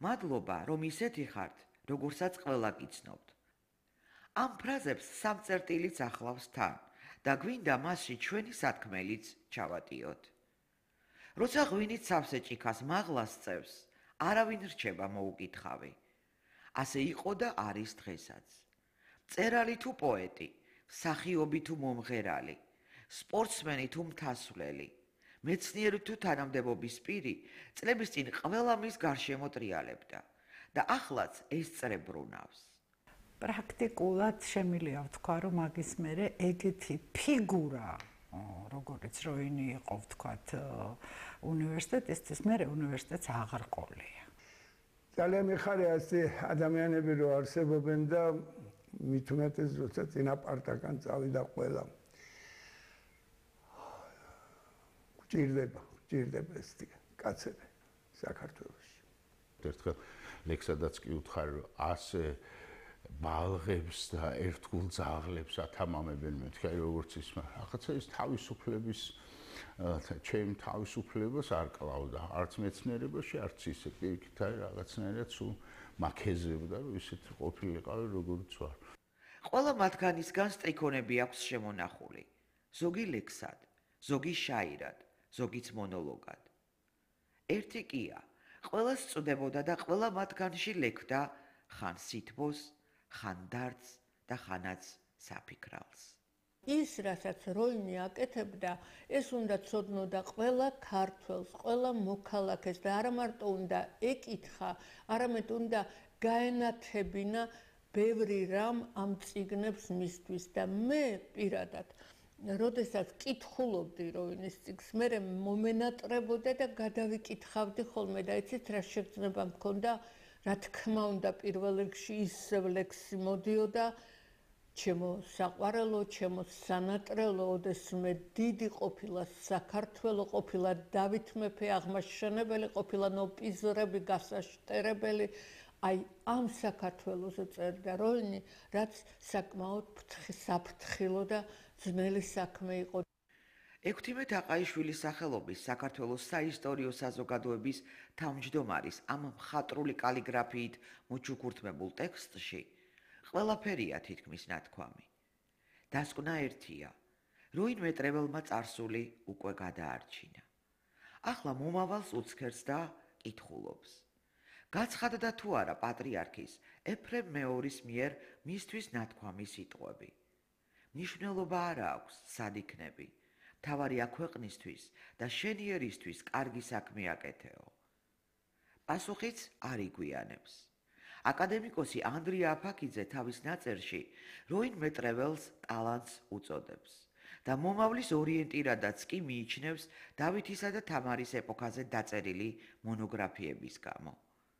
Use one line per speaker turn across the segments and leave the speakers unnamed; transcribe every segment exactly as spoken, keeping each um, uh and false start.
მადლობა, რომ ისეთი ხართ, როგორცაც ყველა გიცნობთ. ამ ფრაზებს სამწერტილიც ახლავს თან და გვინდა მასში ჩვენი სათქმელიც ჩავატიოთ. როცა ღვინით სავსე ჭიქას მაღლას წევს, არავინ რჩება მოუკითხავი. ასე იყო და არის დღესაც. მწერალი თუ პოეტი, მსახიობი თუ მომღერალი, სპორტსმენი თუ მთასვლელი, მეცნიერი თუ თანამდებობის პირი, წლების წინ ყველა მის გარშემო ტრიალებდა და ახლაც ეს წრე ბრუნავს.
პრაქტიკულად შემიძლია ვთქვა, რომ მაგის მერე ეგეთი ფიგურა, როგორც როინი იყო ვთქვათ უნივერსიტეტისთვის, მერე უნივერსიტეტს აღარ ყოლია.
ძალიან მიხარია ასე ადამიანები რო არსებობენ და მით უმეტეს როცა წინა პარტაგან წავიდა ყველა. გჭირდება, გჭირდება ეს კაცები საქართველოში.
ერთხელ ლექსადაც კი უთხარ, რომ ასე ბალღებს და ერთგულ ძაღლებს ათამამებენ მეთქი, როგორც ის, რაღაცა ის თავისუფლების ჩემ თავისუფლებას არ კლავდა, არც მეცნიერებაში, არც ისე პირიქით არის რაღაცნაირად სულ მაქეზებდა, რომ ისეთი ყოფილიყავი, როგორც ვარ.
ყველა მათგანისგან სტრიქონები აქვს შემონახული, ზოგი ლექსად, ზოგი შაირად, ზოგიც მონოლოგად. ერთი კია, ყველას წვდებოდა და ყველა მათგანში ლექდა ხან სითბოს, ხან დარდს და ხანაც საფიქრალს.
ის, რასაც როინი აკეთებდა, ეს უნდა ცოდნოდა ყველა ქართველს, ყველა მოქალაქეს და არა მარტო უნდა ეკითხა, არამედ უნდა გაენათებინა ბევრი რამ ამ წიგნებს მისთვის და მე პირადად როდესაც კითხულობდი როინის წიგნს, მე მომენატრებოდა და გადავიკითხავდი ხოლმე და იცით რა შეგრძნება მქონდა, რა თქმა უნდა პირველ რიგში ისევ ლექსი მოდიოდა ჩემო საყვარელო, ჩემო სანატრელო, ოდესმე დიდი ყოფილა საქართველო, ყოფილა დავით მეფე აღმაშენებელი, ყოფილა ნოპიზრები გასაშტერებელი, აი ამ საქართველოზე წერდა როინი, რაც საკმაოდ საფრთხილო და ძნელი საქმე იყო.
ექვთიმე თაყაიშვილის სახელობის საქართველოს საისტორიო საზოგადოების თავმჯდომარის ამ მხატვრული კალიგრაფიით მოჩუქურთმებულ ტექსტში ყველაფერია თითქმის ნათქვამი. დასკვნა ერთია, როინ მეტრეველმა წარსული უკვე გადაარჩინა. ახლა მომავალს უცქერს და კითხულობს. გაცხადდა თუ არა პატრიარქის ეფრემ მეორის მიერ მისთვის ნათქვამი სიტყვები. მნიშვნელობა არა აქვს სად იქნები, მთავარია ქვეყნისთვის და შენიერისთვის კარგი საქმე აკეთეო. პასუხიც არ იგვიანებს. აკადემიკოსი ანდრია აფაქიძე თავის ნაწერში როინ მეტრეველს ტალანტს უწოდებს და მომავლის ორიენტირადაც კი მიიჩნევს დავითისა და თამარის ეპოქაზე დაწერილი მონოგრაფიების გამო.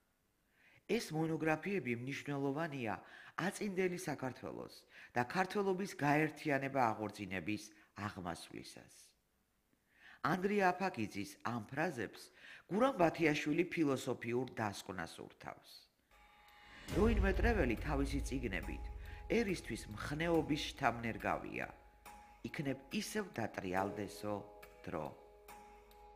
ეს მონოგრაფიები მნიშვნელოვანია აწინდელი საქართველოს და ქართველობის გაერთიანება აღორძინების აღმასვლისას. ანდრია აფაქიძის ამ ფრაზებს გურამ ბათიაშვილი ფილოსოფიურ დასკვნას ურთავს. როინ მეტრეველი თავისი წიგნებით ერისთვის მხნეობის შთამბნელგავია. იქნებ ისევ დატრიალდესო დრო.